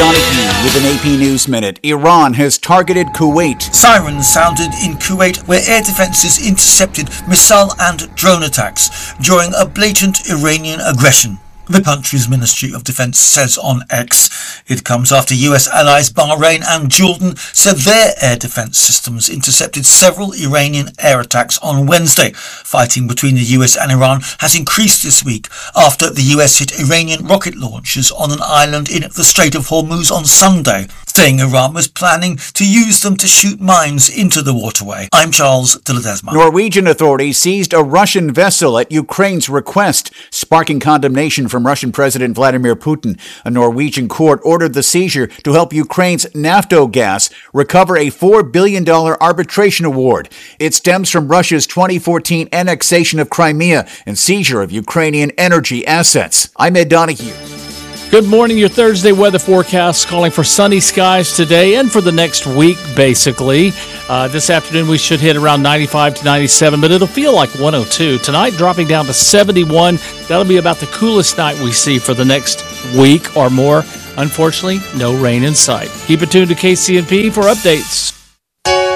Donahue with an AP News Minute. Iran has targeted Kuwait. Sirens sounded in Kuwait, where air defences intercepted missile and drone attacks during a blatant Iranian aggression. The country's Ministry of Defense says on X. It comes after US allies Bahrain and Jordan said their air defense systems intercepted several Iranian air attacks on Wednesday. Fighting between the US and Iran has increased this week after the US hit Iranian rocket launchers on an island in the Strait of Hormuz on Sunday, saying Iran was planning to use them to shoot mines into the waterway. I'm Charles de Ledesma. Norwegian authorities seized a Russian vessel at Ukraine's request, sparking condemnation from Russian President Vladimir Putin. A Norwegian court ordered the seizure to help Ukraine's Naftogaz recover a $4 billion arbitration award. It stems from Russia's 2014 annexation of Crimea and seizure of Ukrainian energy assets. I'm Ed Donahue. Good morning. Your Thursday weather forecast calling for sunny skies today and for the next week, basically. This afternoon we should hit around 95 to 97, but it'll feel like 102. Tonight dropping down to 71. That'll be about the coolest night we see for the next week or more. Unfortunately, no rain in sight. Keep it tuned to KCNP for updates.